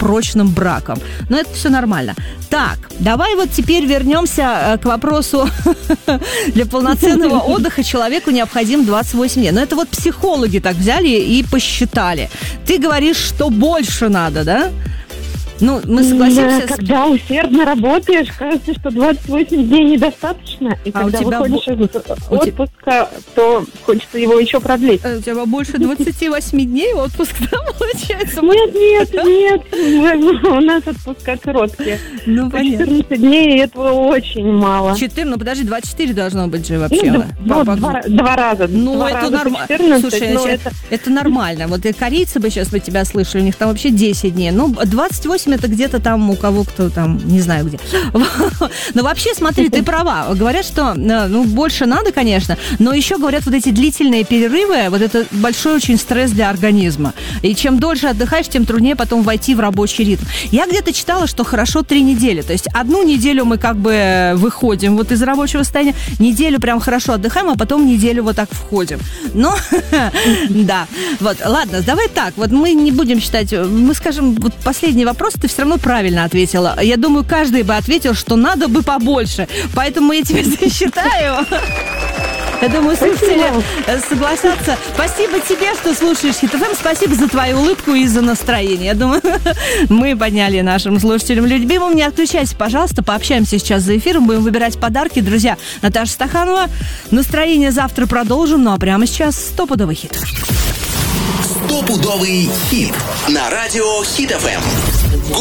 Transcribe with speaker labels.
Speaker 1: прочным браком. Но это все нормально. Так, давай вот теперь вернемся к вопросу. Для полноценного отдыха человеку необходим 28 лет. Но это вот психологи так взяли и посчитали. Ты говоришь, что больше надо, да? Ну, мы согласимся.
Speaker 2: Когда усердно работаешь, кажется, что 28 дней недостаточно. И когда выходишь из отпуска, то хочется его еще продлить.
Speaker 1: У тебя больше 28 дней отпуск, да, получается?
Speaker 2: Нет. У нас отпуска короткие.
Speaker 1: Ну, понятно.
Speaker 2: 14 дней, этого очень мало.
Speaker 1: 14, ну подожди, 24 должно быть же вообще.
Speaker 2: Два раза.
Speaker 1: Ну, это нормально. Слушай, это нормально. Вот и корейцы бы сейчас тебя слышали, у них там вообще 10 дней. Ну, 28 это где-то там у кого кто там, не знаю где. Но вообще, смотри, ты права. Говорят, что больше надо, конечно, но еще говорят, вот эти длительные перерывы, вот это большой очень стресс для организма. И чем дольше отдыхаешь, тем труднее потом войти в рабочий ритм. Я где-то читала, что хорошо 3 недели. То есть 1 неделю мы как бы выходим вот из рабочего состояния, неделю прям хорошо отдыхаем, а потом неделю вот так входим. Но, да. Вот, ладно, давай так. Вот мы не будем считать, мы скажем, вот последний вопрос ты все равно правильно ответила. Я думаю, каждый бы ответил, что надо бы побольше. Поэтому я тебе засчитаю. Я думаю, слушатели согласятся. Спасибо тебе, что слушаешь Хит ФМ. Спасибо за твою улыбку и за настроение. Я думаю, мы подняли нашим слушателям любимым. Не отключайся, пожалуйста. Пообщаемся сейчас за эфиром. Будем выбирать подарки. Друзья, Наташа Стаханова. Настроение завтра продолжим. Ну а прямо сейчас стопудовый хит.
Speaker 3: Стопудовый хит на радио Хит ФМ.